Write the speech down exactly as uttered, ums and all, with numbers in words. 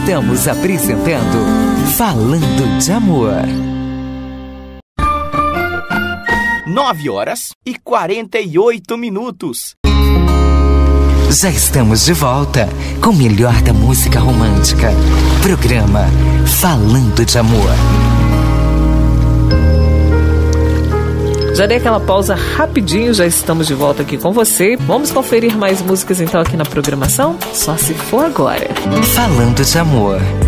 Estamos apresentando Falando de Amor. Nove horas e quarenta e oito minutos. Já estamos de volta com o melhor da música romântica. Programa Falando de Amor. Já dei aquela pausa rapidinho, já estamos de volta aqui com você. Vamos conferir mais músicas então aqui na programação? Só se for agora. Falando de Amor.